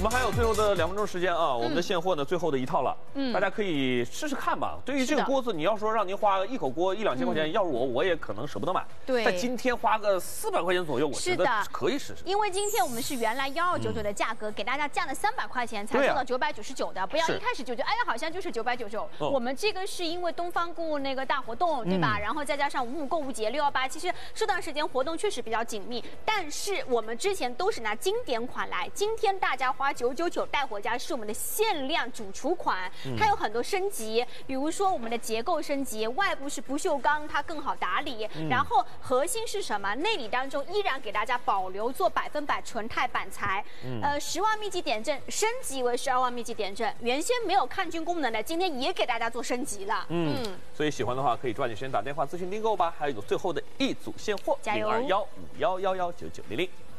们还有最后的2分钟时间啊，我们的现货呢，最后的一套了，大家可以试试看吧。对于这个锅子，你要说让您花一口锅1、2千块钱，要是我也可能舍不得买。 对， 在今天花个400块钱左右，我觉得可以试试。 因为今天我们是原来1299的价格，给大家降了300块钱，才做到999的，不要一开始就觉得哎呀好像就是999。我们这个是因为东方购物那个大活动，对吧？然后再加上55购物节618，其实这段时间活动确实比较紧密，但是我们之前都是拿经典款来，今天大家花999带回家是我们的限量主厨款，它有很多升级，比如说我们的结构升级，外部是不锈钢，它更好打理，然后核心是什么？内里当中依然给大家保留做100%纯钛板材，10万密集点阵升级为12万密集点阵，原先没有抗菌功能的，今天也给大家做升级了。 所以喜欢的话可以抓紧时间打电话咨询订购吧，还有最后的一组现货，0215111990。